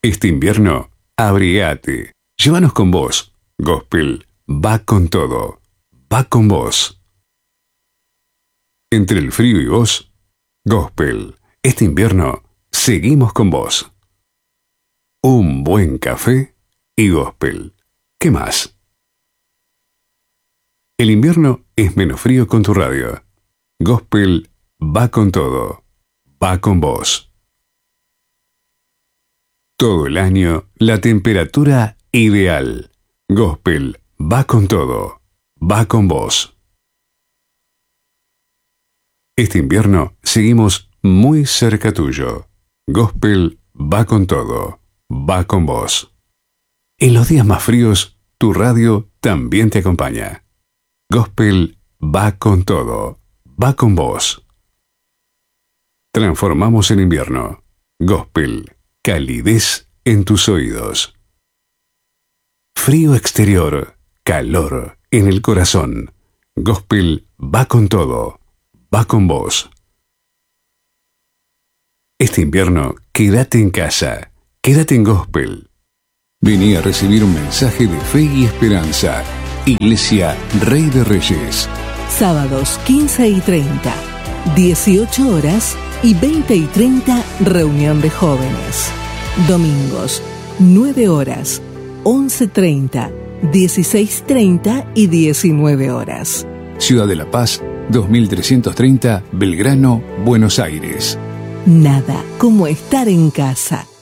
Este invierno, abrigate. Llévanos con vos. Gospel va con todo. Va con vos. Entre el frío y vos, Gospel. Este invierno, seguimos con vos. Un buen café y Gospel. ¿Qué más? El invierno es menos frío con tu radio. Gospel va con todo. Va con vos. Todo el año, la temperatura ideal. Gospel va con todo. Va con vos. Este invierno seguimos muy cerca tuyo. Gospel va con todo. Va con vos. En los días más fríos, tu radio también te acompaña. Gospel va con todo. Va con vos. Transformamos el invierno. Gospel. Calidez en tus oídos. Frío exterior. Calor en el corazón. Gospel va con todo. Va con vos. Este invierno, quédate en casa. Quédate en Gospel. Vení a recibir un mensaje de fe y esperanza. Iglesia Rey de Reyes. Sábados 15 y 30, 18 horas y 20 y 30, reunión de jóvenes. Domingos, 9 horas, 11:30, 16:30 y 19 horas. Ciudad de La Paz, 2330, Belgrano, Buenos Aires. Nada como estar en casa.